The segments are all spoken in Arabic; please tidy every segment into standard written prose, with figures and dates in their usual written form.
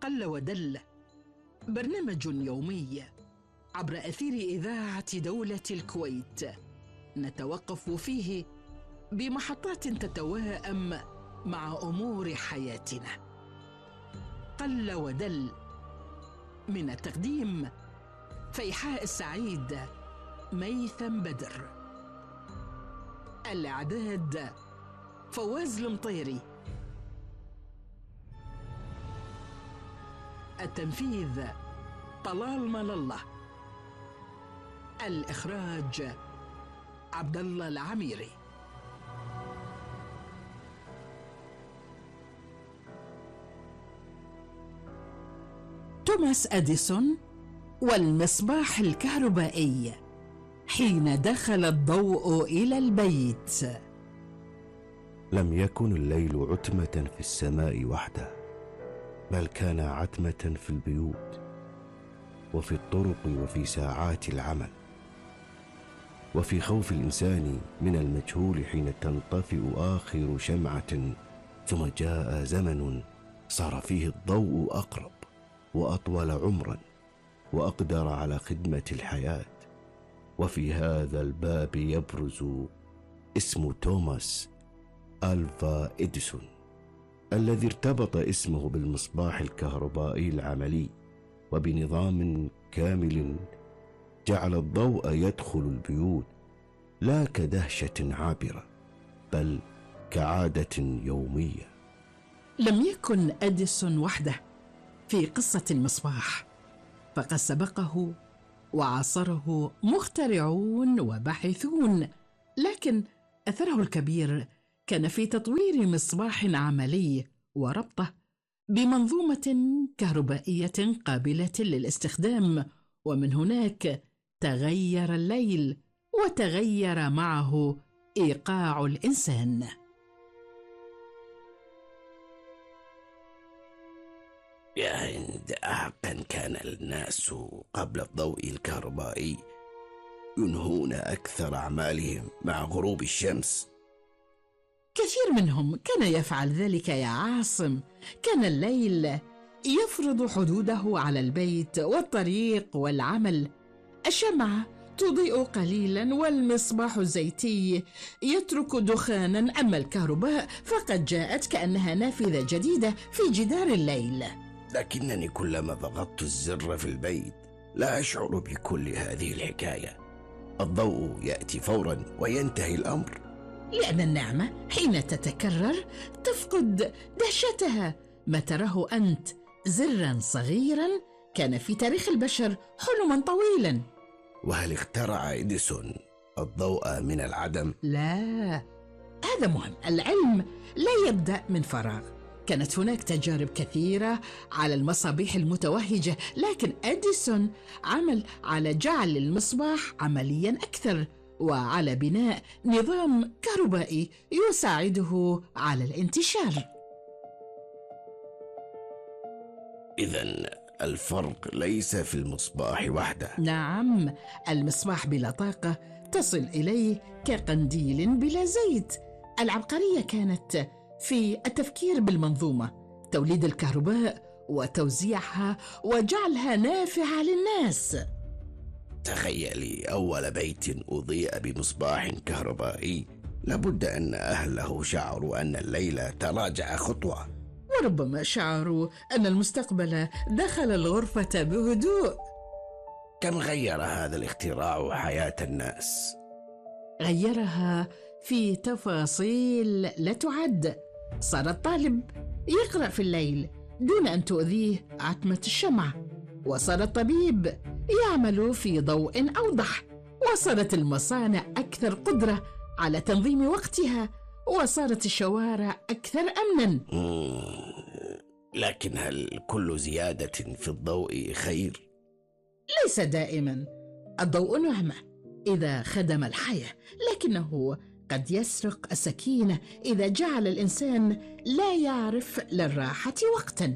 قل ودل، برنامج يومي عبر أثير إذاعة دولة الكويت، نتوقف فيه بمحطات تتواءم مع أمور حياتنا. قل ودل، من التقديم فيحاء السعيد، ميثم بدر. الإعداد فواز المطيري. التنفيذ طلال مال الله. الإخراج عبد الله العميري. توماس أديسون والمصباح الكهربائي. حين دخل الضوء إلى البيت، لم يكن الليل عتمة في السماء وحده، بل كان عتمة في البيوت وفي الطرق وفي ساعات العمل، وفي خوف الإنسان من المجهول حين تنطفئ آخر شمعة، ثم جاء زمن صار فيه الضوء أقرب وأطول عمرا وأقدر على خدمة الحياة. وفي هذا الباب يبرز اسم توماس ألفا إديسون، الذي ارتبط اسمه بالمصباح الكهربائي العملي وبنظام كامل جعل الضوء يدخل البيوت لا كدهشة عابرة، بل كعادة يومية. لم يكن أديسون وحده في قصة المصباح، فقد سبقه وعاصره مخترعون وباحثون، لكن أثره الكبير كان في تطوير مصباح عملي وربطه بمنظومة كهربائية قابلة للاستخدام. ومن هناك تغير الليل وتغير معه إيقاع الإنسان. يا هند، حقا كان الناس قبل الضوء الكهربائي ينهون أكثر أعمالهم مع غروب الشمس. كثير منهم كان يفعل ذلك يا عاصم. كان الليل يفرض حدوده على البيت والطريق والعمل. الشمعة تضيء قليلا والمصباح الزيتي يترك دخانا، أما الكهرباء فقد جاءت كأنها نافذة جديدة في جدار الليل. لكنني كلما ضغطت الزر في البيت لا أشعر بكل هذه الحكاية. الضوء يأتي فورا وينتهي الأمر، لأن النعمة حين تتكرر تفقد دهشتها. ما تراه أنت زرا صغيرا كان في تاريخ البشر حلما طويلا. وهل اخترع إديسون الضوء من العدم؟ لا، هذا مهم. العلم لا يبدأ من فراغ. كانت هناك تجارب كثيرة على المصابيح المتوهجة، لكن أديسون عمل على جعل المصباح عمليا أكثر وعلى بناء نظام كهربائي يساعده على الانتشار. إذن الفرق ليس في المصباح وحده. نعم، المصباح بلا طاقة تصل إليه كقنديل بلا زيت. العبقرية كانت في التفكير بالمنظومة، توليد الكهرباء وتوزيعها وجعلها نافعة للناس. تخيلي أول بيت أضيء بمصباح كهربائي، لابد أن أهله شعروا أن الليل تراجع خطوة، وربما شعروا أن المستقبل دخل الغرفة بهدوء. كم غير هذا الاختراع حياة الناس؟ غيرها في تفاصيل لا تعد. صار الطالب يقرأ في الليل دون أن تؤذيه عتمة الشمع، وصار الطبيب يعمل في ضوء أوضح، وصارت المصانع أكثر قدرة على تنظيم وقتها، وصارت الشوارع أكثر أمنا. لكن هل كل زيادة في الضوء خير؟ ليس دائما. الضوء نعمة إذا خدم الحياة، لكنه قد يسرق السكينة إذا جعل الإنسان لا يعرف للراحة وقتا.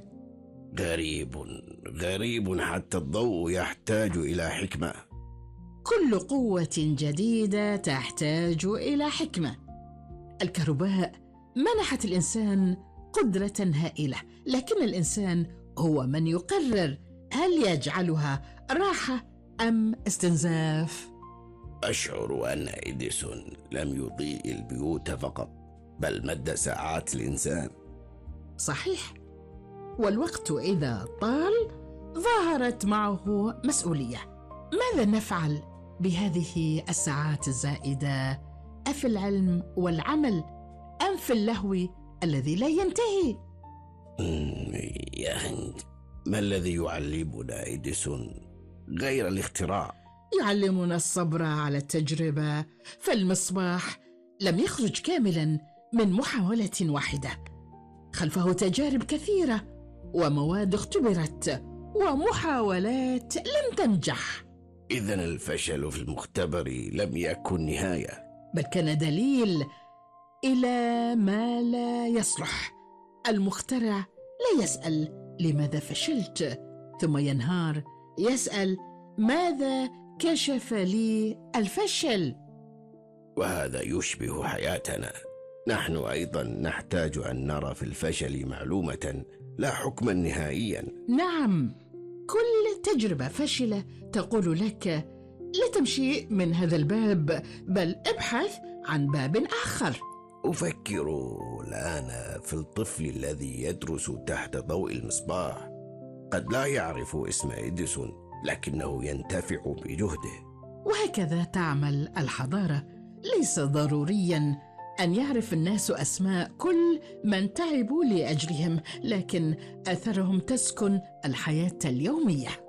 غريب حتى الضوء يحتاج إلى حكمة. كل قوة جديدة تحتاج إلى حكمة. الكهرباء منحت الإنسان قدرة هائلة، لكن الإنسان هو من يقرر هل يجعلها راحة أم استنزاف. أشعر أن إديسون لم يضيء البيوت فقط، بل مد ساعات الإنسان. صحيح، والوقت إذا طال ظهرت معه مسؤولية. ماذا نفعل بهذه الساعات الزائدة؟ أفي العلم والعمل أم في اللهو الذي لا ينتهي؟ يا هند، ما الذي يعلمنا إديسون غير الاختراع؟ يعلمنا الصبر على التجربة، فالمصباح لم يخرج كاملا من محاولة واحدة، خلفه تجارب كثيرة ومواد اختبرت ومحاولات لم تنجح. إذن الفشل في المختبر لم يكن نهاية، بل كان دليل إلى ما لا يصلح. المخترع لا يسأل لماذا فشلت ثم ينهار، يسأل ماذا كشف لي الفشل. وهذا يشبه حياتنا. نحن أيضا نحتاج أن نرى في الفشل معلومة لا حكما نهائيا. نعم، كل تجربة فاشلة تقول لك لا تمشي من هذا الباب، بل ابحث عن باب آخر. أفكر الآن في الطفل الذي يدرس تحت ضوء المصباح. قد لا يعرف اسم إديسون، لكنه ينتفع بجهده. وهكذا تعمل الحضارة. ليس ضروريا أن يعرف الناس أسماء كل من تعبوا لأجلهم، لكن أثرهم تسكن الحياة اليومية.